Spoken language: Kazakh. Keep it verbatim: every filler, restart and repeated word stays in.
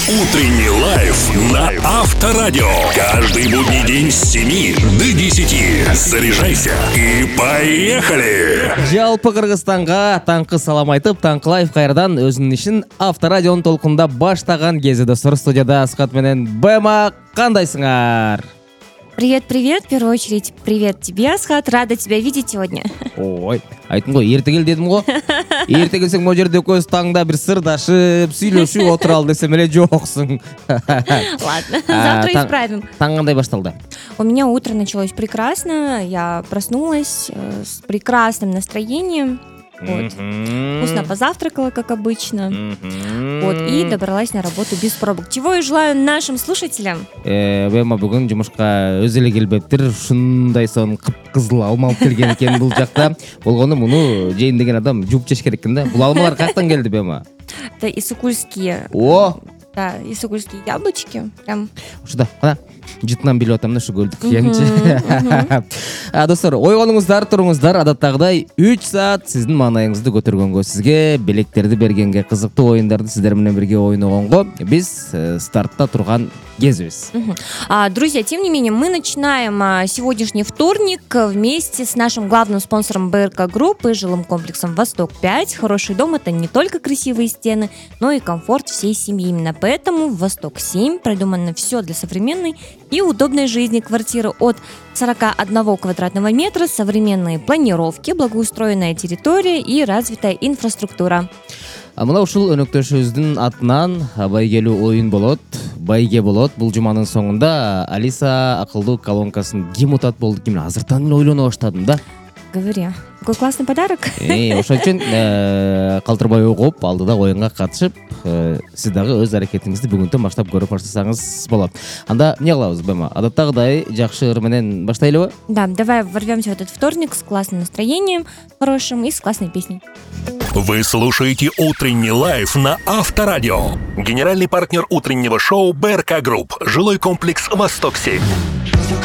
Утренний лайф на Авторадио. Каждый будний день с семи до десяти. Заряжайся и поехали! Жалпы Кыргызстанга таңкы салам айтып, таңкы лайф кайрадан өзүнүн ишин Авторадионун толкунда баштаган кези достор. Студияда Асхат менен Бема, кандайсыңар? Привет-привет, в первую очередь привет тебе, Асхат, рада тебя видеть сегодня. Ой, айттым го, эрте кел дедим го. Эрте келсең могу жерде экөөбүз таңда бир сырдашып, сүйлөшүп отуралы десем эле жоксуң. Ладно, завтра исправим. Таң кандай башталды? У меня утро началось прекрасно, я проснулась э, с прекрасным настроением. Вот. Вкусно позавтракала, как обычно. Вот, и добралась на работу без пробок. Чего я желаю нашим слушателям? Бема бүгүн жумушка өзү эле келбептир. Ушундай сон кып-кызыл алма алып келген экен бул жакта. Болгону муну жейин деген адам жууп жеш керек экен да. Бул алмалар каяктан келди, Бема? Это иссыкульские. О! Да, иссыкульские яблочки. Прям. Ушуда, кана жытынан билип атам да ушу көлдү кыянчы. Достор, ойгонуңуздар, туруңуздар, адаттагыдай үч саат сиздин маанайыңызды көтөргөнгө, сизге белектерди бергенге, кызыктуу оюндарды сиздер менен бирге ойногонго биз стартта турган кезибиз. А, друзья, тем не менее, мы начинаем а, сегодняшний вторник вместе с нашим главным спонсором БРК Групп и жилым комплексом Восток пять. Хороший дом — это не только красивые стены, но и комфорт всей семьи. Именно поэтому в Восток семь продумано все для современной и удобной жизни. Квартиры от сорока одного квадратного метра, современные планировки, благоустроенная территория и развитая инфраструктура. Мына ушул өнөктөшүбүздүн атынан байгелүү оюн болот, байге болот. Бул жуманын соңунда Алиса акылдуу колонкасын ким утат болду, ким азыртан эле ойлоно баштадым да. Говори, какой классный подарок. Эй, ошон үчүн калтырбай угуп, алдыда оюнга катышып, сиз дагы өз аракетиңизди бүгүндөн баштап көрүп баштасаңыз болот. Анда эмне кылабыз, Бема? Адаттагыдай жакшы ыр менен баштайлыбы? Да, давай ворвемся в этот вторник с классным настроением, хорошим и с классной песней. Вы слушаете Утренний лайф на Авторадио. Генеральный партнер утреннего шоу БРК Групп. Жилой комплекс Восток семь.